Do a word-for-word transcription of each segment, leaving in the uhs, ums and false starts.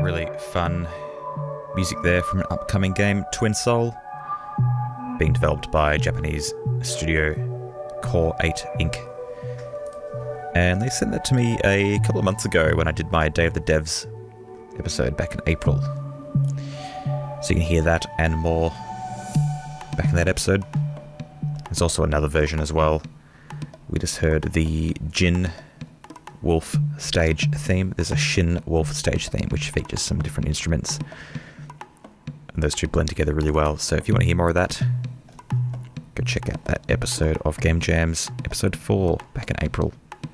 Really fun music there from an upcoming game, Twin Soul, being developed by Japanese studio Core eight Incorporated. And they sent that to me a couple of months ago when I did my Day of the Devs episode back in April. So you can hear that and more back in that episode. There's also another version as well. We just heard the Jin Wolf stage theme. There's a Shin Wolf stage theme which features some different instruments. And those two blend together really well. So if you want to hear more of that, go check out that episode of Game Jams, episode four, back in April.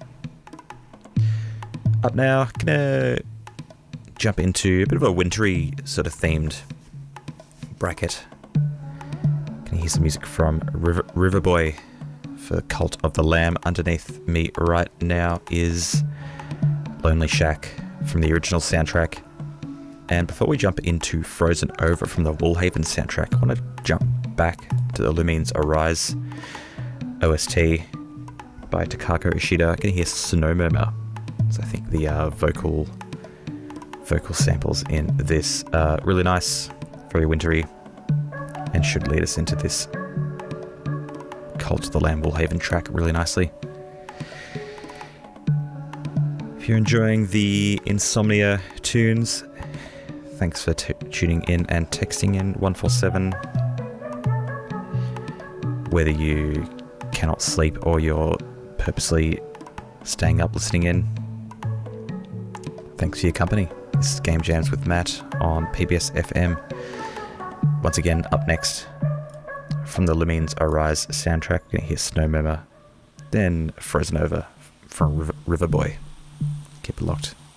Up now, gonna jump into a bit of a wintry sort of themed bracket. Gonna hear some music from River, Riverboy for Cult of the Lamb. Underneath me right now is Lonely Shack from the original soundtrack. And before we jump into Frozen Over from the Woolhaven soundtrack, I want to jump back to the Lumines Arise O S T by Takako Ishida. I can hear Snow Murmur. So I think the uh, vocal vocal samples in this are really nice, very wintry, and should lead us into this Cult of the Lamb Woolhaven track really nicely. If you're enjoying the Insomnia tunes, thanks for t tuning in and texting in one four seven. Whether you cannot sleep or you're purposely staying up listening in, thanks for your company. This is Game Jams with Matt on P B S F M. Once again, up next from the Lumines Arise soundtrack, we're going to hear Snow Murmur, then Frozen Over from River Riverboy. Keep it locked.